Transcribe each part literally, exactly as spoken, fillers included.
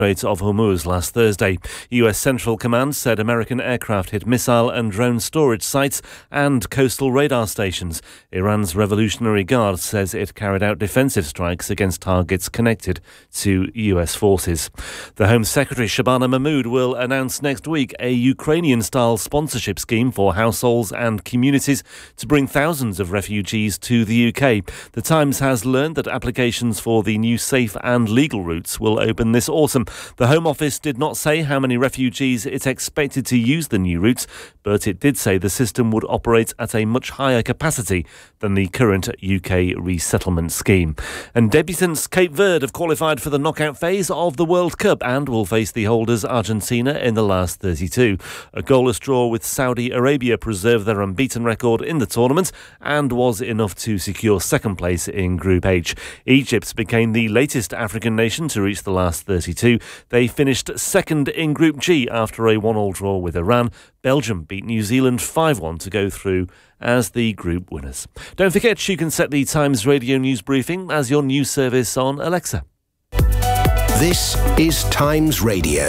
Strait of Hormuz last Thursday. U S Central Command said American aircraft hit missile and drone storage sites and coastal radar stations. Iran's Revolutionary Guard says it carried out defensive strikes against targets connected to U S forces. The Home Secretary Shabana Mahmood will announce next week a Ukrainian-style sponsorship scheme for households and communities to bring thousands of refugees to the U K. The Times has learned that applications for the new safe and legal routes will open this autumn. The Home Office did not say how many refugees it expected to use the new routes, but it did say the system would operate at a much higher capacity than the current U K resettlement scheme. And debutants Cape Verde have qualified for the knockout phase of the World Cup and will face the holders Argentina in the last thirty-two. A goalless draw with Saudi Arabia preserved their unbeaten record in the tournament and was enough to secure second place in Group H. Egypt became the latest African nation to reach the last thirty-two. They finished second in Group G after a one-all draw with Iran. Belgium beat New Zealand five one to go through as the group winners. Don't forget you can set the Times Radio News Briefing as your news service on Alexa. This is Times Radio.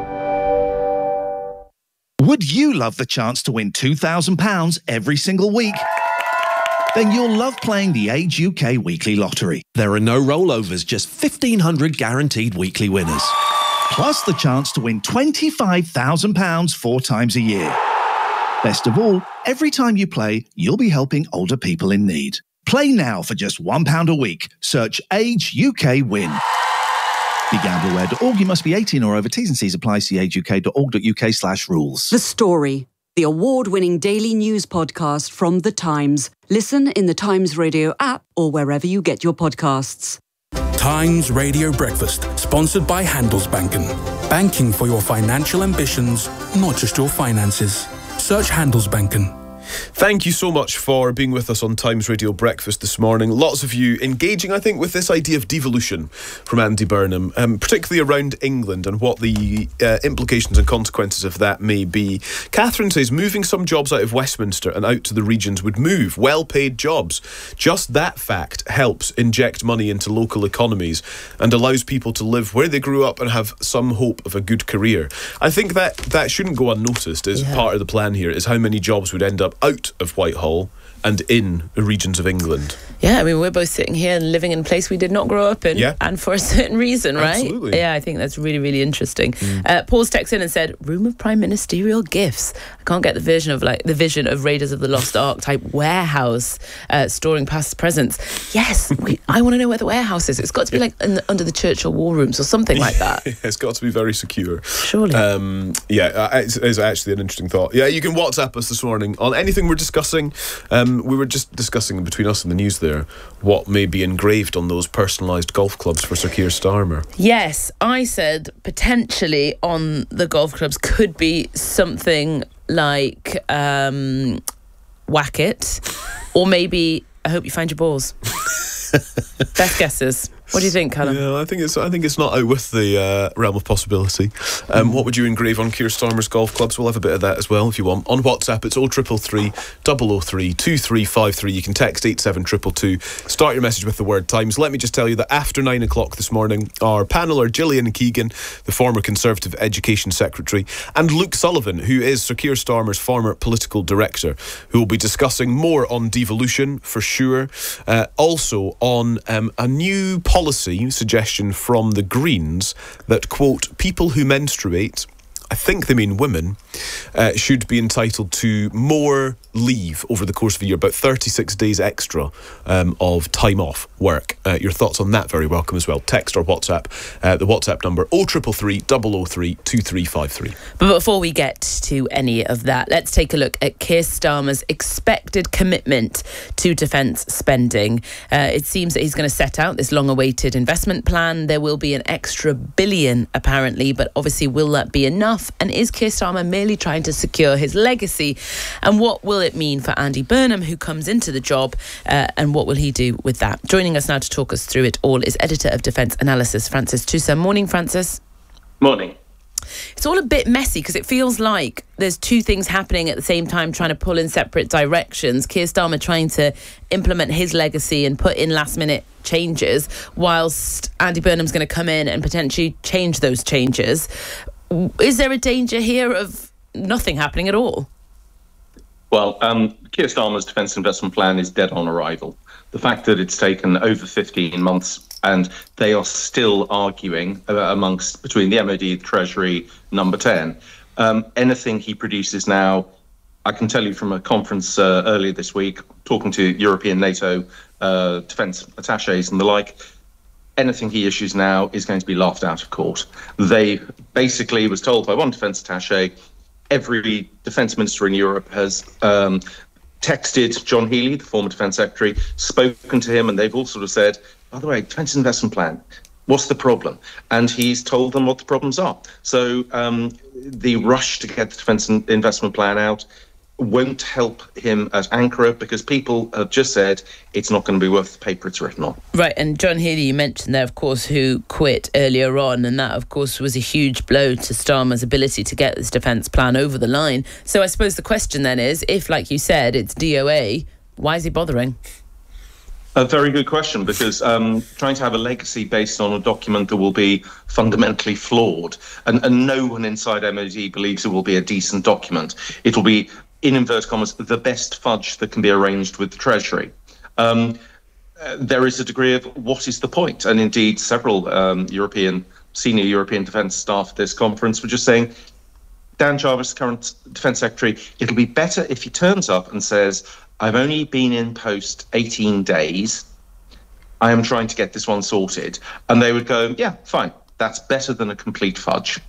Would you love the chance to win two thousand pounds every single week? Then you'll love playing the Age U K Weekly Lottery. There are no rollovers, just fifteen hundred guaranteed weekly winners. Plus the chance to win twenty-five thousand pounds four times a year. Best of all, every time you play, you'll be helping older people in need. Play now for just one pound a week. Search Age U K Win. Be gamble aware dot org. You must be eighteen or over. T's and C's apply. See age u k dot org dot u k slash rules. The Story, the award-winning daily news podcast from The Times. Listen in the Times Radio app or wherever you get your podcasts. Times Radio Breakfast, sponsored by Handelsbanken. Banking for your financial ambitions, not just your finances. Search Handelsbanken. Thank you so much for being with us on Times Radio Breakfast this morning. Lots of you engaging, I think, with this idea of devolution from Andy Burnham, um, particularly around England and what the uh, implications and consequences of that may be. Catherine says moving some jobs out of Westminster and out to the regions would move well-paid jobs. Just that fact helps inject money into local economies and allows people to live where they grew up and have some hope of a good career. I think that that shouldn't go unnoticed as yeah. part of the plan here, is how many jobs would end up out of Whitehall and in the regions of England. Yeah, I mean, we're both sitting here and living in a place we did not grow up in, yeah. and for a certain reason, right? Absolutely. Yeah, I think that's really, really interesting. Mm. Uh, Paul's texted in and said, room of prime ministerial gifts. I can't get the vision of like the vision of Raiders of the Lost Ark type warehouse uh, storing past presents. Yes, we, I want to know where the warehouse is. It's got to be like in the, under the Churchill war rooms or something like that. It's got to be very secure. Surely. Um, yeah, it's, it's actually an interesting thought. Yeah, you can WhatsApp us this morning on anything we're discussing. Um, we were just discussing between us and the news there what may be engraved on those personalised golf clubs for Sir Keir Starmer. Yes, I said potentially on the golf clubs could be something like um, whack it, or maybe I hope you find your balls. Best guesses. What do you think, Callum? Yeah, I think it's I think it's not out with the uh, realm of possibility. Um, what would you engrave on Keir Starmer's golf clubs? We'll have a bit of that as well if you want. On WhatsApp, it's oh triple three, double oh three, two three five three. You can text eight seven two two two. Start your message with the word Times. Let me just tell you that after nine o'clock this morning, our panel are Gillian Keegan, the former Conservative Education Secretary, and Luke Sullivan, who is Sir Keir Starmer's former political director, who will be discussing more on devolution for sure. Uh, also on um, a new policy policy suggestion from the Greens that, quote, people who menstruate, I think they mean women, uh, should be entitled to more leave over the course of a year, about thirty-six days extra um, of time off work. Uh, your thoughts on that, very welcome as well. Text or WhatsApp. Uh, the WhatsApp number oh triple three, double oh three, two three five three. But before we get to any of that, let's take a look at Keir Starmer's expected commitment to defence spending. Uh, it seems that he's going to set out this long-awaited investment plan. There will be an extra billion, apparently, but obviously will that be enough? And is Keir Starmer merely trying to secure his legacy? And what will it mean for Andy Burnham, who comes into the job, uh, and what will he do with that? Joining us now to talk us through it all is Editor of Defence Analysis, Francis Tusa. Morning, Francis. Morning. It's all a bit messy because it feels like there's two things happening at the same time, trying to pull in separate directions. Keir Starmer trying to implement his legacy and put in last-minute changes, whilst Andy Burnham's going to come in and potentially change those changes. Is there a danger here of nothing happening at all? Well, um, Keir Starmer's defence investment plan is dead on arrival. The fact that it's taken over fifteen months and they are still arguing uh, amongst between the M O D, the Treasury, Number ten. Um, anything he produces now, I can tell you from a conference uh, earlier this week, talking to European NATO uh, defence attachés and the like, anything he issues now is going to be laughed out of court. They basically was told by one defence attaché, every defence minister in Europe has um, texted John Healey, the former defence secretary, spoken to him, and they've all sort of said, by the way, defence investment plan, what's the problem? And he's told them what the problems are. So um, the rush to get the defence investment plan out won't help him at Ankara, because people have just said it's not going to be worth the paper it's written on. Right, and John Healey, you mentioned there, of course, who quit earlier on, and that, of course, was a huge blow to Starmer's ability to get this defence plan over the line. So I suppose the question then is, if, like you said, it's D O A, why is he bothering? A very good question, because um, trying to have a legacy based on a document that will be fundamentally flawed, and, and no one inside M O D believes it will be a decent document. It will be, in inverted commas, the best fudge that can be arranged with the Treasury. Um, uh, there is a degree of what is the point? And indeed, several um, European, senior European defence staff at this conference were just saying, Dan Jarvis, current defence secretary, it'll be better if he turns up and says, I've only been in post eighteen days. I am trying to get this one sorted. And they would go, yeah, fine. That's better than a complete fudge.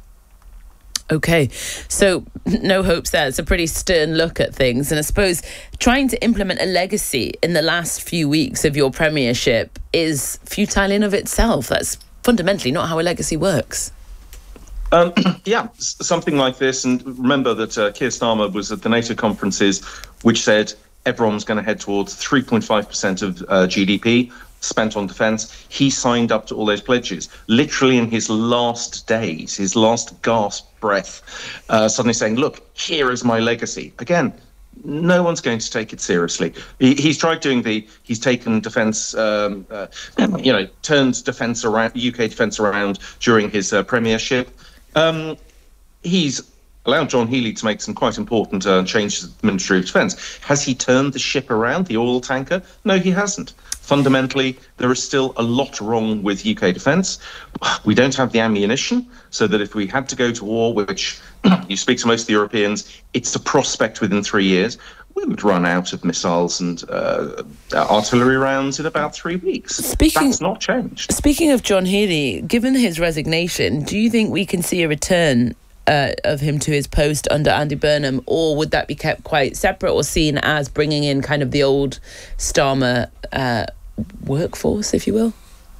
OK, so no hopes there. It's a pretty stern look at things. And I suppose trying to implement a legacy in the last few weeks of your premiership is futile in of itself. That's fundamentally not how a legacy works. Um, yeah, something like this. And remember that uh, Keir Starmer was at the NATO conferences, which said everyone's going to head towards three point five percent of uh, G D P spent on defence. He signed up to all those pledges. Literally in his last days, his last gasp breath, uh, suddenly saying, look, here is my legacy. Again, no one's going to take it seriously. He, he's tried doing the, he's taken defence, um, uh, you know, turned defence around, U K defence around during his uh, premiership. Um, he's allowed John Healey to make some quite important uh, changes to the Ministry of Defence. Has he turned the ship around, the oil tanker? No, he hasn't. Fundamentally, there is still a lot wrong with U K defence. We don't have the ammunition, so that if we had to go to war, which you speak to most of the Europeans, it's a prospect within three years, we would run out of missiles and uh, artillery rounds in about three weeks. Speaking, That's not changed. Speaking of John Healey, given his resignation, do you think we can see a return Uh, of him to his post under Andy Burnham, or would that be kept quite separate or seen as bringing in kind of the old Starmer uh, workforce, if you will?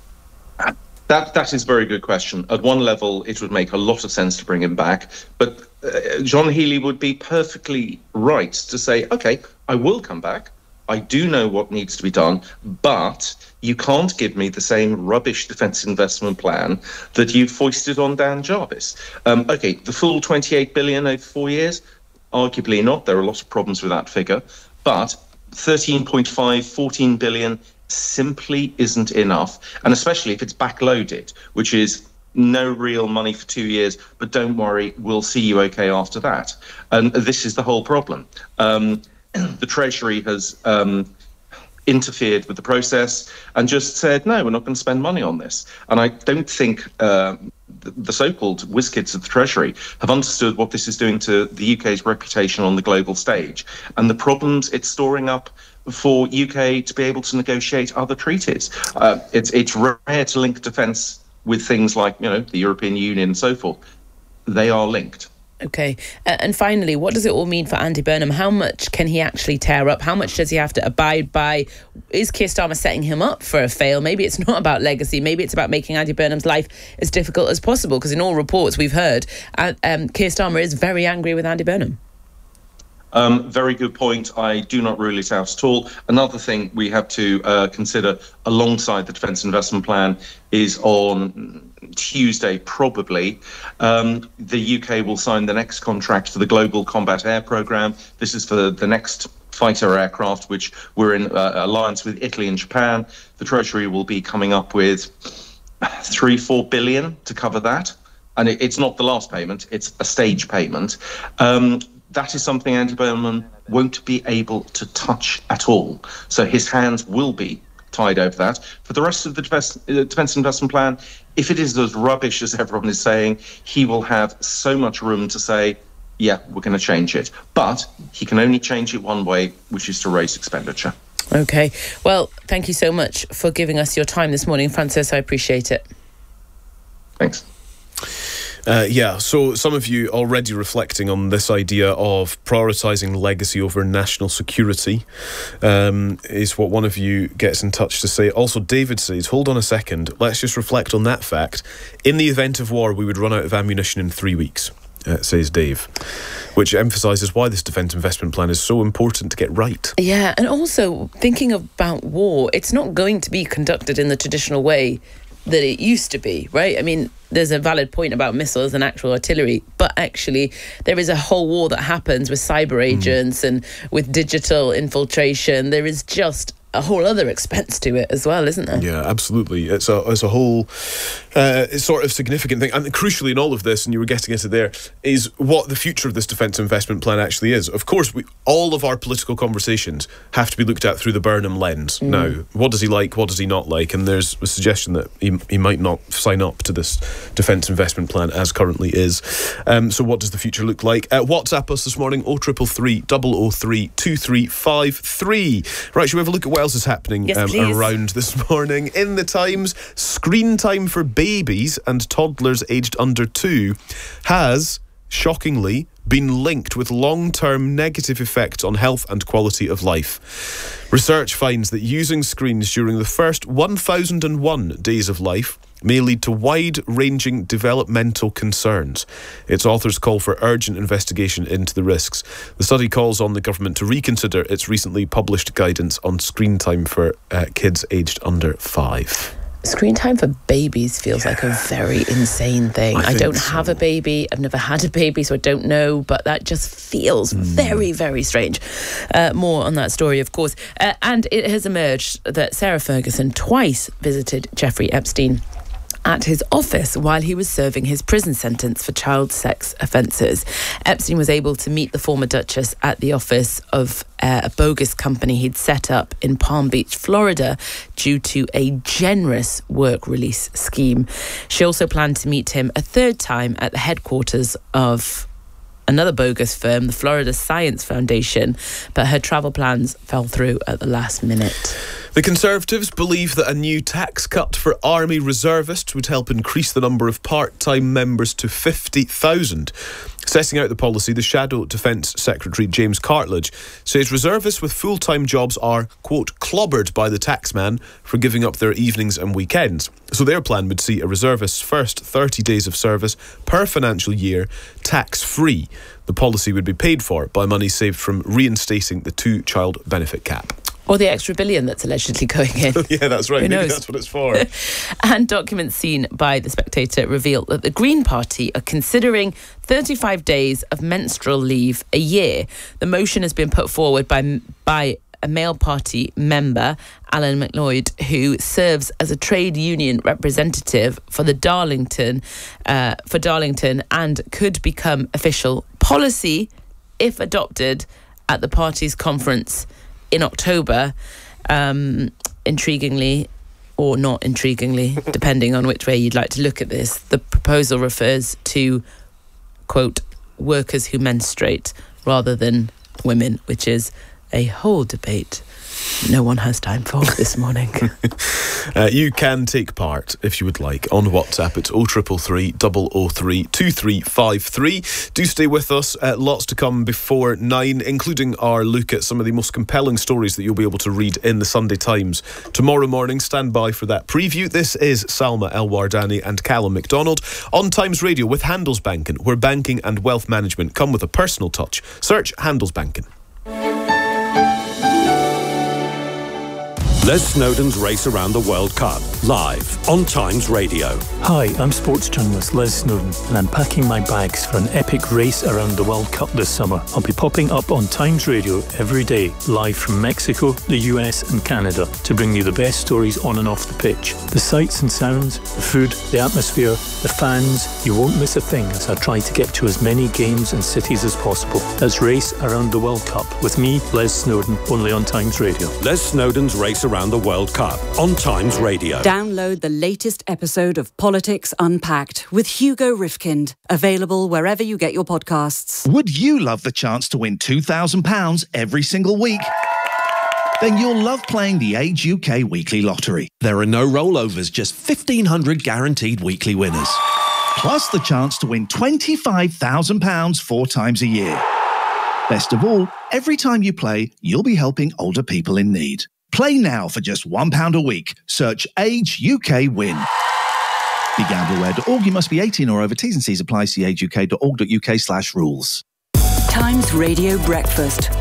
That That is a very good question. At one level, it would make a lot of sense to bring him back, but uh, John Healey would be perfectly right to say, OK, I will come back. I do know what needs to be done, but you can't give me the same rubbish defence investment plan that you've foisted on Dan Jarvis. Um, OK, the full twenty-eight billion over four years? Arguably not. There are a lot of problems with that figure. But thirteen point five, fourteen billion simply isn't enough. And especially if it's backloaded, which is no real money for two years, but don't worry, we'll see you OK after that. And this is the whole problem. Um, the Treasury has um, interfered with the process and just said, no, we're not going to spend money on this. And I don't think uh, the, the so-called whiz-kids of the Treasury have understood what this is doing to the U K's reputation on the global stage and the problems it's storing up for U K to be able to negotiate other treaties. Uh, it's, it's rare to link defence with things like, you know, the European Union and so forth. They are linked. OK. Uh, and finally, what does it all mean for Andy Burnham? How much can he actually tear up? How much does he have to abide by? Is Keir Starmer setting him up for a fail? Maybe it's not about legacy. Maybe it's about making Andy Burnham's life as difficult as possible. Because in all reports we've heard, uh, um, Keir Starmer is very angry with Andy Burnham. Um, very good point. I do not rule it out at all. Another thing we have to uh, consider alongside the Defence Investment Plan is on Tuesday, probably, um, the U K will sign the next contract for the Global Combat Air Programme. This is for the next fighter aircraft, which we're in uh, alliance with Italy and Japan. The Treasury will be coming up with three, four billion to cover that. And it, it's not the last payment, it's a stage payment. Um, That is something Andy Burnham won't be able to touch at all. So his hands will be tied over that. For the rest of the Defence, uh, Defence Investment Plan, if it is as rubbish as everyone is saying, he will have so much room to say, yeah, we're going to change it. But he can only change it one way, which is to raise expenditure. OK. Well, thank you so much for giving us your time this morning, Francis. I appreciate it. Thanks. Uh, yeah, so some of you already reflecting on this idea of prioritising legacy over national security um, is what one of you gets in touch to say. Also, David says, hold on a second, let's just reflect on that fact. In the event of war, we would run out of ammunition in three weeks, uh, says Dave, which emphasises why this Defence Investment Plan is so important to get right. Yeah, and also thinking about war, it's not going to be conducted in the traditional way that it used to be, right? I mean, there's a valid point about missiles and actual artillery, but actually there is a whole war that happens with cyber agents mm. and with digital infiltration. There is just a whole other expense to it as well, isn't there? Yeah, absolutely. It's a it's a whole uh, sort of significant thing. And crucially in all of this, and you were getting into there, is what the future of this Defence Investment Plan actually is. Of course, we, all of our political conversations have to be looked at through the Burnham lens. Mm. Now, what does he like, what does he not like? And there's a suggestion that he, he might not sign up to this Defence Investment Plan as currently is. Um, so what does the future look like? Uh, WhatsApp us this morning, oh triple three, double oh three, two three five three. Right, shall we have a look at what else is happening yes, um, around this morning? In the Times, screen time for babies and toddlers aged under two has, shockingly, been linked with long-term negative effects on health and quality of life. Research finds that using screens during the first one thousand one days of life may lead to wide-ranging developmental concerns. Its authors call for urgent investigation into the risks. The study calls on the government to reconsider its recently published guidance on screen time for uh, kids aged under five. Screen time for babies feels yeah. like a very insane thing. I, I don't so. have a baby. I've never had a baby, so I don't know. But that just feels mm. very, very strange. Uh, more on that story, of course. Uh, and it has emerged that Sarah Ferguson twice visited Jeffrey Epstein at his office while he was serving his prison sentence for child sex offences. Epstein was able to meet the former Duchess at the office of uh, a bogus company he'd set up in Palm Beach, Florida, due to a generous work release scheme. She also planned to meet him a third time at the headquarters of another bogus firm, the Florida Science Foundation, but her travel plans fell through at the last minute. The Conservatives believe that a new tax cut for Army reservists would help increase the number of part-time members to fifty thousand. Setting out the policy, the Shadow Defence Secretary James Cartledge says reservists with full-time jobs are, quote, clobbered by the taxman for giving up their evenings and weekends. So their plan would see a reservist's first thirty days of service per financial year tax-free. The policy would be paid for by money saved from reinstating the two-child benefit cap. Or the extra billion that's allegedly going in. Yeah, that's right. Who Maybe knows? That's what it's for. And documents seen by The Spectator reveal that the Green Party are considering thirty-five days of menstrual leave a year. The motion has been put forward by by a male party member, Alan McLeod, who serves as a trade union representative for the Darlington, uh, for Darlington, and could become official policy if adopted at the party's conference in October. Um, intriguingly, or not intriguingly, depending on which way you'd like to look at this, the proposal refers to, quote, workers who menstruate rather than women, which is a whole debate no one has time for this morning. uh, you can take part, if you would like, on WhatsApp. It's oh triple three, double oh three, two three five three. Do stay with us. Uh, lots to come before nine, including our look at some of the most compelling stories that you'll be able to read in the Sunday Times tomorrow morning. Stand by for that preview. This is Salma El-Wardani and Callum McDonald on Times Radio with Handelsbanken, where banking and wealth management come with a personal touch. Search Handelsbanken. Les Snowdon's Race Around the World Cup, live on Times Radio. Hi, I'm sports journalist Les Snowdon, and I'm packing my bags for an epic race around the World Cup this summer. I'll be popping up on Times Radio every day, live from Mexico, the U S and Canada, to bring you the best stories on and off the pitch. The sights and sounds, the food, the atmosphere, the fans. You won't miss a thing as I try to get to as many games and cities as possible. That's Race Around the World Cup with me, Les Snowdon, only on Times Radio. Les Snowdon's Race Around the World Cup on Times Radio. Download the latest episode of Politics Unpacked with Hugo Rifkind, available wherever you get your podcasts. Would you love the chance to win two thousand pounds every single week? Then you'll love playing the Age U K Weekly Lottery. There are no rollovers, just fifteen hundred guaranteed weekly winners. Plus the chance to win twenty-five thousand pounds four times a year. Best of all, every time you play, you'll be helping older people in need. Play now for just one pound a week. Search Age U K Win. Be gamble aware dot org. You must be eighteen or over. T's and C's apply. See age u k dot org dot u k slash rules. Times Radio Breakfast.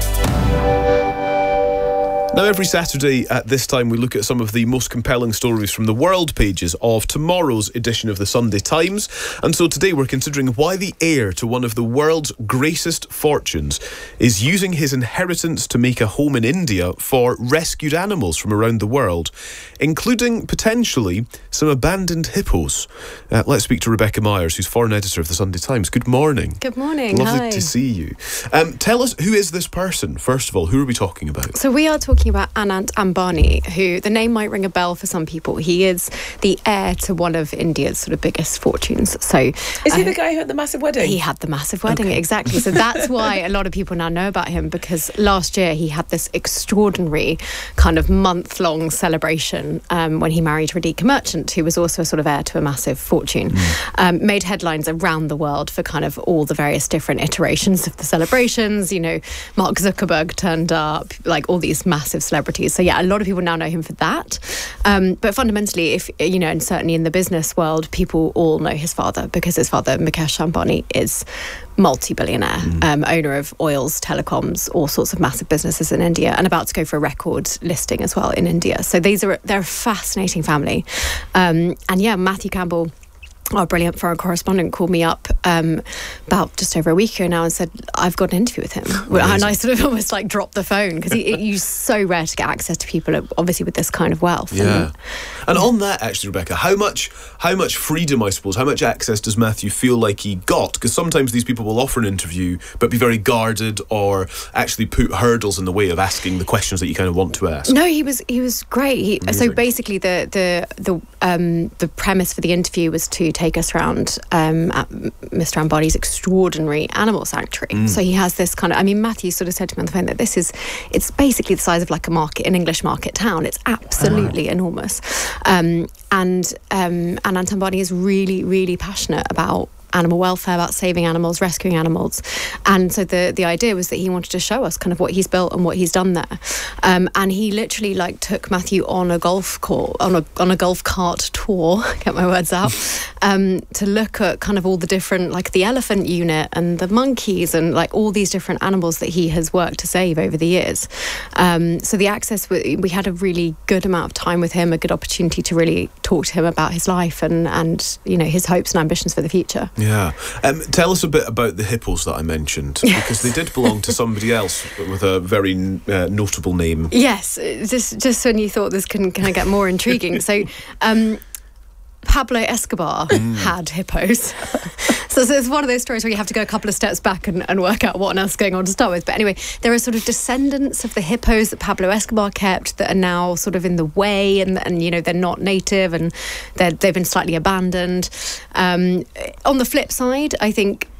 Now, every Saturday at this time, we look at some of the most compelling stories from the world pages of tomorrow's edition of the Sunday Times. And so today we're considering why the heir to one of the world's greatest fortunes is using his inheritance to make a home in India for rescued animals from around the world, including potentially some abandoned hippos. Uh, let's speak to Rebecca Myers, who's foreign editor of the Sunday Times. Good morning. Good morning. Lovely Hi. to see you. Um, tell us, who is this person, first of all? Who are we talking about? So we are talking about Anant Ambani, who the name might ring a bell for some people. He is the heir to one of India's sort of biggest fortunes. So is he uh, the guy who had the massive wedding? He had the massive wedding, okay. Exactly. So that's why a lot of people now know about him, because last year he had this extraordinary kind of month-long celebration um, when he married Radhika Merchant, who was also a sort of heir to a massive fortune. Mm. Um, made headlines around the world for kind of all the various different iterations of the celebrations. You know, Mark Zuckerberg turned up, like all these massive celebrities. So yeah, a lot of people now know him for that. Um, but fundamentally, if you know, and certainly in the business world, people all know his father, because his father, Mukesh Ambani, is multi-billionaire, mm. um, owner of oils, telecoms, all sorts of massive businesses in India, and about to go for a record listing as well in India. So these are they're a fascinating family. Um, and yeah, Matthew Campbell, our brilliant foreign correspondent, called me up um, about just over a week ago now and said, I've got an interview with him. Amazing. And I sort of almost like dropped the phone, because it's so rare to get access to people, obviously, with this kind of wealth. Yeah. And, and on that, actually, Rebecca, how much how much freedom, I suppose, how much access does Matthew feel like he got? Because sometimes these people will offer an interview but be very guarded, or actually put hurdles in the way of asking the questions that you kind of want to ask. No, he was he was great. He, so basically, the the the um, the premise for the interview was to take us around um, at Mister Ambani's extraordinary animal sanctuary. Mm. So he has this kind of, I mean, Matthew sort of said to me on the phone that this is, it's basically the size of like a market, an English market town. It's absolutely oh. enormous. Um, and um, Anant Ambani is really, really passionate about animal welfare, about saving animals, rescuing animals. And so the the idea was that he wanted to show us kind of what he's built and what he's done there. Um, and he literally like took Matthew on a golf course, on a on a golf cart tour, get my words out, um, to look at kind of all the different, like the elephant unit and the monkeys and like all these different animals that he has worked to save over the years. Um, so the access, we, we had a really good amount of time with him, a good opportunity to really talk to him about his life and, and you know, his hopes and ambitions for the future. Yeah. Um, tell us a bit about the hippos that I mentioned, because they did belong to somebody else with a very uh, notable name. Yes, just just when you thought this can kind of get more intriguing. So um, Pablo Escobar mm. had hippos. So, so it's one of those stories where you have to go a couple of steps back and, and work out what on earth's going on to start with. But anyway, there are sort of descendants of the hippos that Pablo Escobar kept that are now sort of in the way, and, and you know, they're not native and they're, they've been slightly abandoned. Um, on the flip side, I think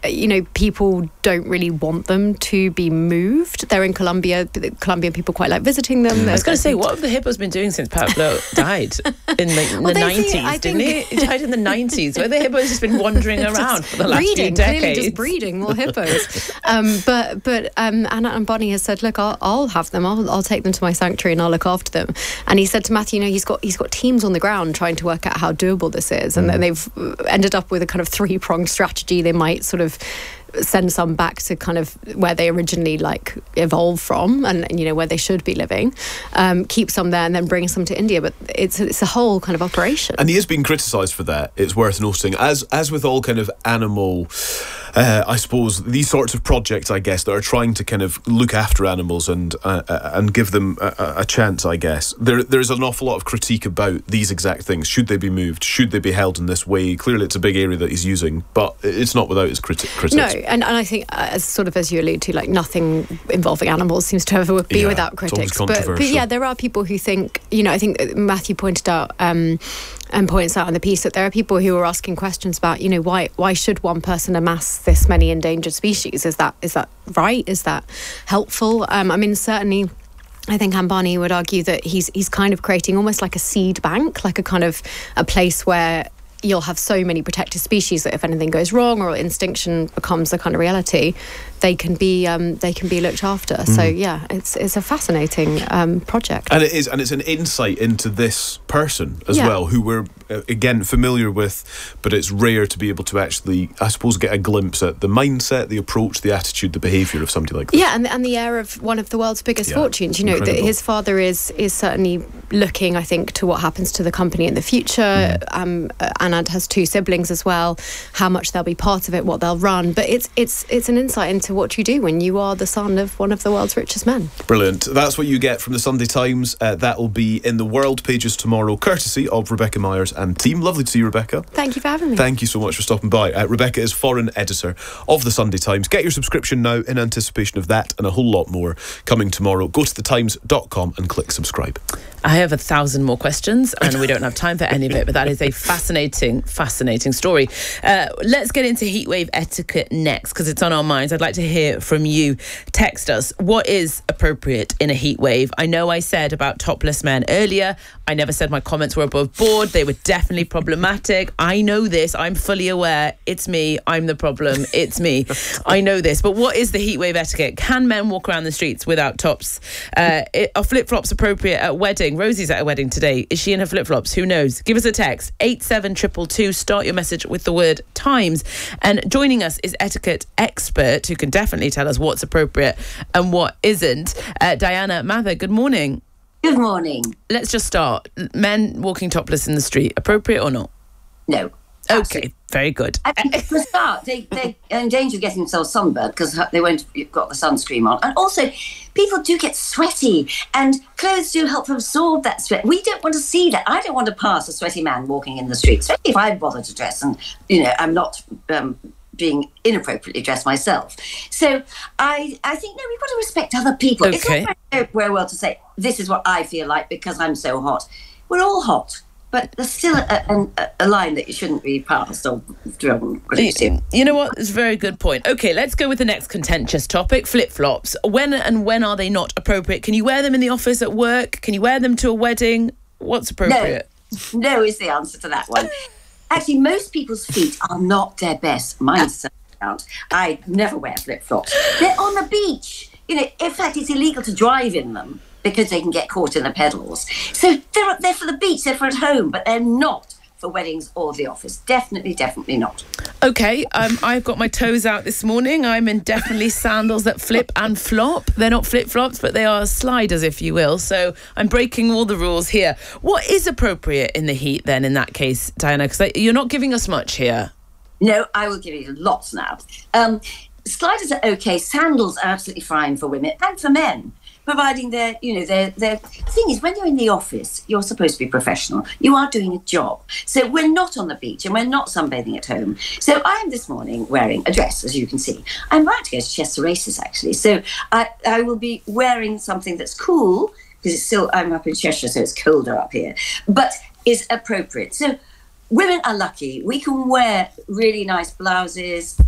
you know, people don't really want them to be moved. They're in Colombia. The Colombian people quite like visiting them. I was going to say, what have the hippos been doing since Pablo died in like, well, the nineties? See, didn't he? He died in the nineties. Where the hippos just been wandering around for the last breeding, few decades. Clearly just breeding more hippos. um, but but um, Anna and Bonnie has said, look, I'll, I'll have them. I'll, I'll take them to my sanctuary and I'll look after them. And he said to Matthew, you know, he's got he's got teams on the ground trying to work out how doable this is, and mm. then they've ended up with a kind of three-pronged strategy. They might sort of send some back to kind of where they originally like evolved from, and, and you know where they should be living, um, keep some there and then bring some to India. But it's it's a whole kind of operation. And he has been criticised for that. It's worth noting, as as with all kind of animal, uh, I suppose these sorts of projects, I guess, that are trying to kind of look after animals and uh, and give them a, a chance. I guess there there's an awful lot of critique about these exact things. Should they be moved? Should they be held in this way? Clearly, it's a big area that he's using, but it's not without its criti- critics. No. And, and I think, uh, as sort of as you allude to, like nothing involving animals seems to ever be yeah, without critics. But, but yeah, there are people who think, you know, I think Matthew pointed out um, and points out in the piece that there are people who are asking questions about, you know, why why should one person amass this many endangered species? Is that is that right? Is that helpful? Um, I mean, certainly. I think Ambani would argue that he's he's kind of creating almost like a seed bank, like a kind of a place where you'll have so many protected species that if anything goes wrong or extinction becomes a kind of reality, they can be um, they can be looked after. Mm. So yeah, it's it's a fascinating um, project, and it is, and it's an insight into this person as yeah. well, who we're uh, again familiar with, but it's rare to be able to actually, I suppose, get a glimpse at the mindset, the approach, the attitude, the behaviour of somebody like this. Yeah, and and the heir of one of the world's biggest yeah, fortunes. You know, that his father is is certainly looking, I think, to what happens to the company in the future. Mm. Um, uh, Anand has two siblings as well. How much they'll be part of it, what they'll run, but it's it's it's an insight into what you do when you are the son of one of the world's richest men. Brilliant. That's what you get from the Sunday Times. Uh, that will be in the World pages tomorrow, courtesy of Rebecca Myers and team. Lovely to see you, Rebecca. Thank you for having me. Thank you so much for stopping by. Uh, Rebecca is foreign editor of the Sunday Times. Get your subscription now in anticipation of that and a whole lot more coming tomorrow. Go to the times dot com and click subscribe. I have a thousand more questions and we don't have time for any of it, but that is a fascinating, fascinating story. Uh, let's get into heatwave etiquette next because it's on our minds. I'd like to hear from you. Text us. What is appropriate in a heatwave? I know I said about topless men earlier. I never said my comments were above board. They were definitely problematic. I know this. I'm fully aware. It's me. I'm the problem. It's me. I know this. But what is the heatwave etiquette? Can men walk around the streets without tops? Uh, it, are flip-flops appropriate at weddings? Rosie's at a wedding today. Is she in her flip-flops? Who knows? Give us a text. eight seven two two two. Start your message with the word Times. And joining us is etiquette expert who can definitely tell us what's appropriate and what isn't. Uh, Diana Mather, good morning. Good morning. Let's just start. Men walking topless in the street, appropriate or not? No. Okay, very good. I think for a start, they, they're in danger of getting themselves sunburned because they won't have got the sunscreen on. And also, people do get sweaty and clothes do help absorb that sweat. We don't want to see that. I don't want to pass a sweaty man walking in the street, especially if I bother to dress and, you know, I'm not um, being inappropriately dressed myself. So I I think, no, we've got to respect other people. Okay. It's not very well to say, this is what I feel like because I'm so hot. We're all hot. But there's still a, a, a line that you shouldn't be passed or drawn. You know what? It's a very good point. Okay, let's go with the next contentious topic, flip-flops. When and when are they not appropriate? Can you wear them in the office at work? Can you wear them to a wedding? What's appropriate? No, no is the answer to that one. Actually, most people's feet are not their best. Mine's out. I never wear flip-flops. They're on the beach. You know, in fact, it's illegal to drive in them, because they can get caught in the pedals. So they're they're for the beach, they're for at home, but they're not for weddings or the office. Definitely, definitely not. Okay, um, I've got my toes out this morning. I'm in definitely sandals that flip and flop. They're not flip-flops, but they are sliders, if you will. So I'm breaking all the rules here. What is appropriate in the heat then, in that case, Diana? Because you're not giving us much here. No, I will give you lots now. Um, sliders are okay. Sandals are absolutely fine for women and for men, providing they're, you know, they're, they're... The thing is, when you're in the office, you're supposed to be professional. You are doing a job. So we're not on the beach and we're not sunbathing at home. So I am this morning wearing a dress, as you can see. I'm about to go to Chester Races, actually. So I, I will be wearing something that's cool, because it's still, I'm up in Cheshire, so it's colder up here, but is appropriate. So women are lucky. We can wear really nice blouses,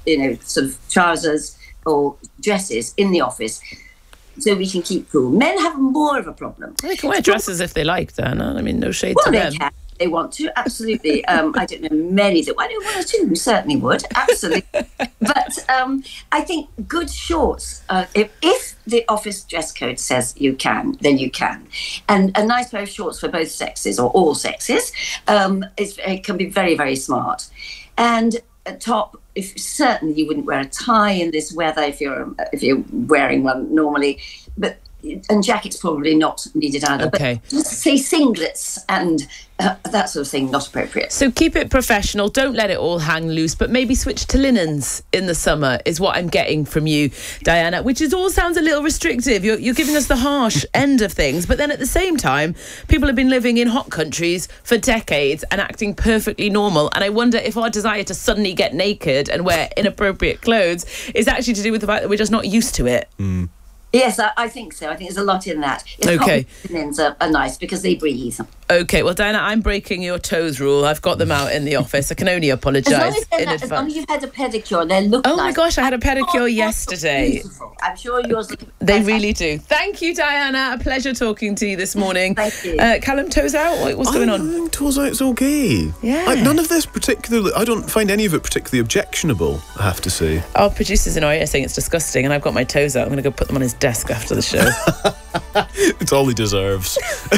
you know, sort of trousers or dresses in the office, so we can keep cool. Men have more of a problem. They can wear dresses if they like, Diana. I mean, no shade well, to they them. Can. They want to, absolutely. um, I don't know many that. I know one or two who certainly would, absolutely. But um, I think good shorts. Uh, if, if the office dress code says you can, then you can. And a nice pair of shorts for both sexes or all sexes um, is, it can be very, very smart. And a top. If certainly you wouldn't wear a tie in this weather if you're if you're wearing one normally, but and jackets probably not needed either. Okay. But just say singlets and uh, that sort of thing, not appropriate. So keep it professional. Don't let it all hang loose, but maybe switch to linens in the summer is what I'm getting from you, Diana, which is all sounds a little restrictive. You're, you're giving us the harsh end of things, but then at the same time, people have been living in hot countries for decades and acting perfectly normal. And I wonder if our desire to suddenly get naked and wear inappropriate clothes is actually to do with the fact that we're just not used to it. Mm. Yes, I, I think so. I think there's a lot in that. It's okay. Linens are, are nice because they breathe. Okay, well, Diana, I'm breaking your toes rule. I've got them out in the office. I can only apologise in as advance. As long as you've had a pedicure, they look Oh nice. my gosh, I had a pedicure oh, yesterday. Beautiful. I'm sure yours look They really do. Thank you, Diana. A pleasure talking to you this morning. Thank you. Uh, Callum, toes out? What's going I on? think toes out's okay. Yeah. I, none of this particularly, I don't find any of it particularly objectionable, I have to say. Our producer's in our ear saying it's disgusting, and I've got my toes out. I'm going to go put them on his desk after the show. It's all he deserves.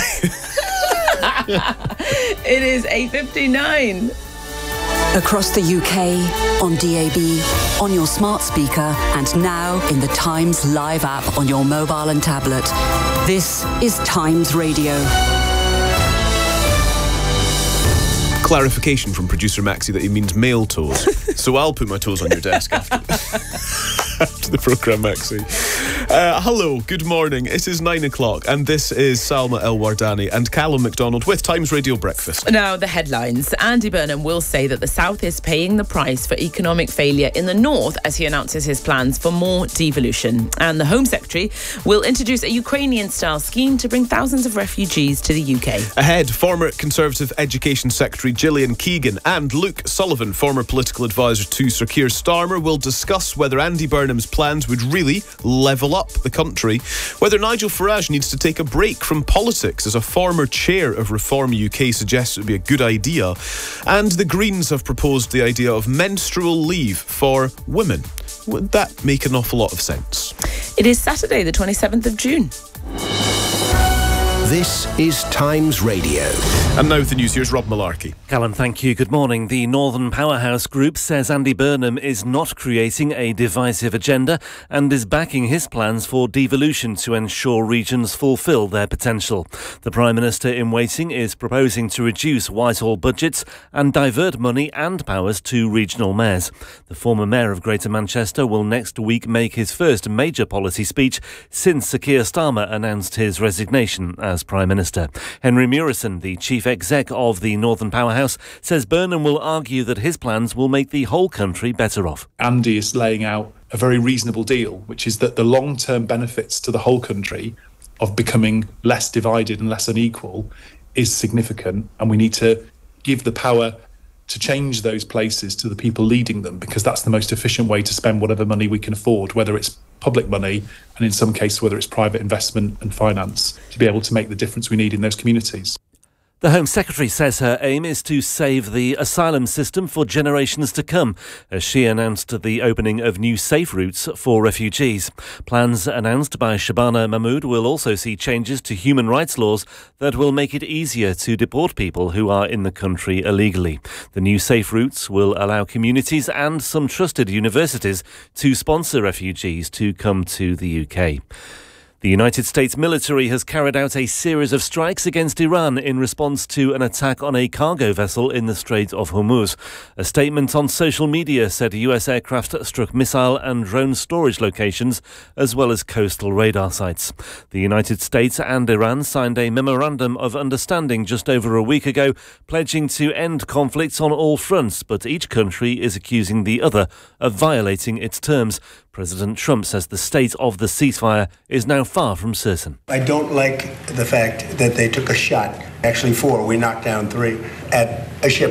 It is eight fifty-nine. Across the U K, on D A B, on your smart speaker, and now in the Times Live app on your mobile and tablet. This is Times Radio. Clarification from producer Maxi that he means male toes. So I'll put my toes on your desk after, after the programme, Maxi. Uh, hello, good morning. It is nine o'clock and this is Salma El-Wardani and Callum McDonald with Times Radio Breakfast. Now, the headlines. Andy Burnham will say that the South is paying the price for economic failure in the North as he announces his plans for more devolution. And the Home Secretary will introduce a Ukrainian-style scheme to bring thousands of refugees to the U K. Ahead, former Conservative Education Secretary Gillian Keegan and Luke Sullivan, former political advisor to Sir Keir Starmer, will discuss whether Andy Burnham's plans would really level up the country, whether Nigel Farage needs to take a break from politics as a former chair of Reform U K suggests it would be a good idea, and the Greens have proposed the idea of menstrual leave for women. Would that make an awful lot of sense? It is Saturday, the twenty-seventh of June. This is Times Radio. And now with the news, here's Rob Malarkey. Callum, thank you. Good morning. The Northern Powerhouse Group says Andy Burnham is not creating a divisive agenda and is backing his plans for devolution to ensure regions fulfil their potential. The Prime Minister in waiting is proposing to reduce Whitehall budgets and divert money and powers to regional mayors. The former mayor of Greater Manchester will next week make his first major policy speech since Sir Keir Starmer announced his resignation as Prime Minister. Henry Murison, the chief exec of the Northern Powerhouse, says Burnham will argue that his plans will make the whole country better off. Andy is laying out a very reasonable deal, which is that the long-term benefits to the whole country of becoming less divided and less unequal is significant, and we need to give the power to change those places to the people leading them, because that's the most efficient way to spend whatever money we can afford, whether it's public money and in some cases whether it's private investment and finance, to be able to make the difference we need in those communities. The Home Secretary says her aim is to save the asylum system for generations to come, as she announced the opening of new safe routes for refugees. Plans announced by Shabana Mahmood will also see changes to human rights laws that will make it easier to deport people who are in the country illegally. The new safe routes will allow communities and some trusted universities to sponsor refugees to come to the U K. The United States military has carried out a series of strikes against Iran in response to an attack on a cargo vessel in the Strait of Hormuz. A statement on social media said U S aircraft struck missile and drone storage locations as well as coastal radar sites. The United States and Iran signed a memorandum of understanding just over a week ago, pledging to end conflicts on all fronts, but each country is accusing the other of violating its terms. President Trump says the state of the ceasefire is now far from certain. I don't like the fact that they took a shot, actually four, we knocked down three, at a ship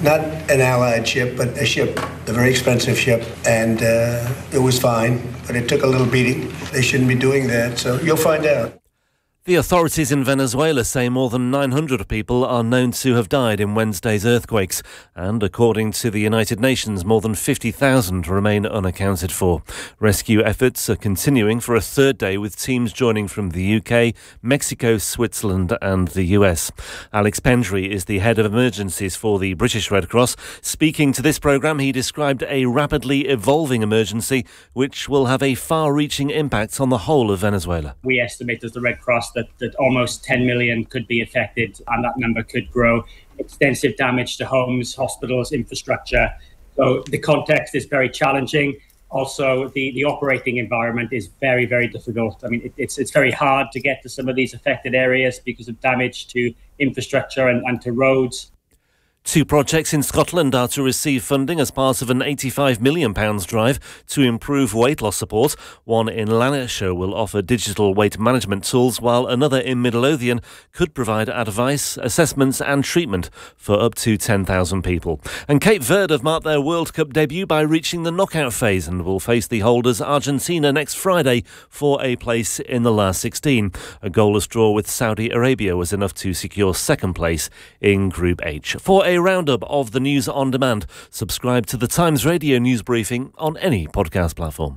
not an Allied ship, but a ship, a very expensive ship, and uh, it was fine, but it took a little beating. They shouldn't be doing that, so you'll find out. The authorities in Venezuela say more than nine hundred people are known to have died in Wednesday's earthquakes, and according to the United Nations, more than fifty thousand remain unaccounted for. Rescue efforts are continuing for a third day, with teams joining from the U K, Mexico, Switzerland and the U S. Alex Pendry is the head of emergencies for the British Red Cross. Speaking to this programme, he described a rapidly evolving emergency which will have a far-reaching impact on the whole of Venezuela. We estimate as the Red Cross That, that almost ten million could be affected, and that number could grow. Extensive damage to homes, hospitals, infrastructure. So the context is very challenging. Also, the, the operating environment is very, very difficult. I mean, it, it's it's very hard to get to some of these affected areas because of damage to infrastructure and, and to roads. Two projects in Scotland are to receive funding as part of an eighty-five million pounds drive to improve weight loss support. One in Lanarkshire will offer digital weight management tools, while another in Midlothian could provide advice, assessments and treatment for up to ten thousand people. And Cape Verde have marked their World Cup debut by reaching the knockout phase and will face the holders Argentina next Friday for a place in the last sixteen. A goalless draw with Saudi Arabia was enough to secure second place in Group H. For a roundup of the news on demand, subscribe to the Times Radio news briefing on any podcast platform.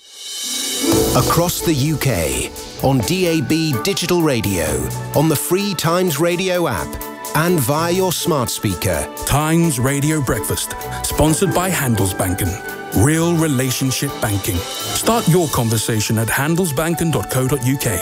Across the U K, on D A B digital radio, on the free Times Radio app, and via your smart speaker. Times Radio Breakfast, sponsored by Handelsbanken. Real relationship banking. Start your conversation at handelsbanken dot co dot uk.